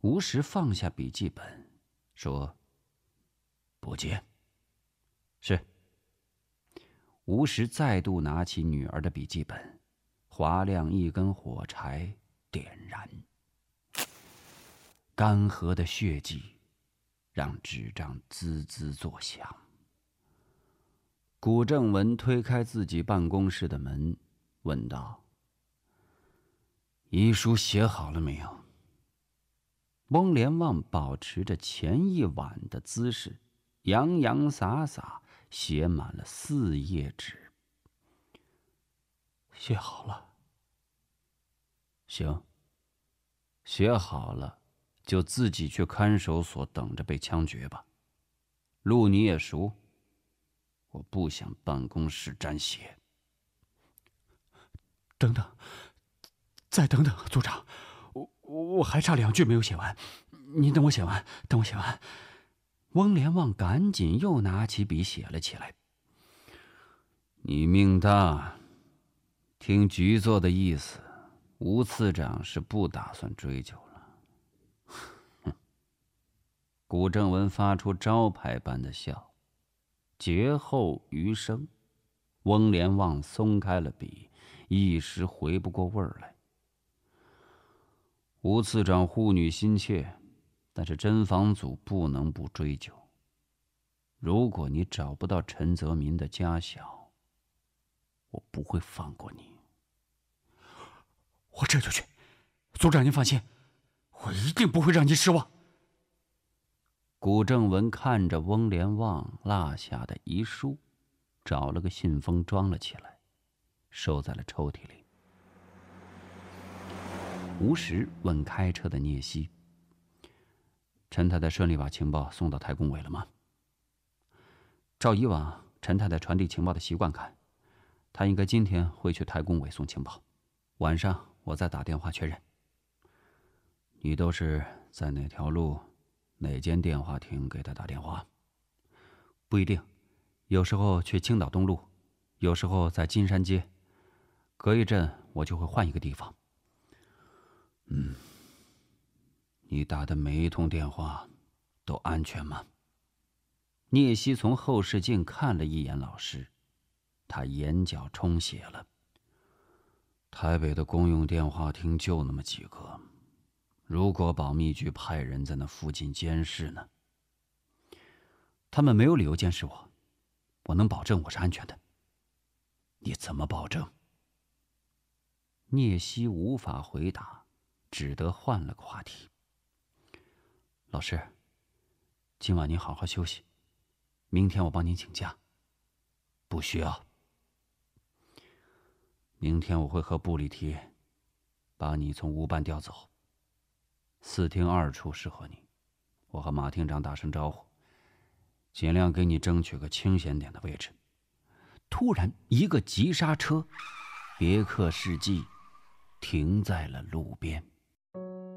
吴石放下笔记本，说：“不接。”是。吴石再度拿起女儿的笔记本，划亮一根火柴，点燃。干涸的血迹让纸张滋滋作响。古正文推开自己办公室的门，问道：“遗书写好了没有？”翁连旺保持着前一晚的姿势，洋洋洒洒写满了4页纸。 写好了。 行，写好了就自己去看守所等着被枪决吧。路你也熟，我不想办公室沾血。 等等，再等等，组长，我还差2句没有写完，您等我写完，等我写完。 翁连旺赶紧又拿起笔写了起来。你命大，听局座的意思，吴次长是不打算追究了。哼！古正文发出招牌般的笑，劫后余生。翁连旺松开了笔，一时回不过味儿来。吴次长护女心切，但是侦防组不能不追究。如果你找不到陈泽民的家小，我不会放过你。 我这就去，组长您放心，我一定不会让您失望。 古正文看着翁连旺落下的遗书，找了个信封装了起来，收在了抽屉里。吴石问开车的聂西：“陈太太顺利把情报送到台工委了吗？”照以往陈太太传递情报的习惯看，她应该今天会去台工委送情报，晚上我再打电话确认。你都是在哪条路、哪间电话亭给她打电话？不一定，有时候去青岛东路，有时候在金山街，隔一阵我就会换一个地方。你打的每一通电话都安全吗？聂西从后视镜看了一眼老师，他眼角充血了。台北的公用电话亭就那么几个，如果保密局派人在那附近监视呢？他们没有理由监视我，我能保证我是安全的。你怎么保证？聂西无法回答，只得换了个话题。老师，今晚您好好休息，明天我帮您请假。不需要。明天我会和部里提，把你从吴班调走。4厅2处适合你，我和马厅长打声招呼，尽量给你争取个清闲点的位置。突然，一个急刹车，别克世纪停在了路边。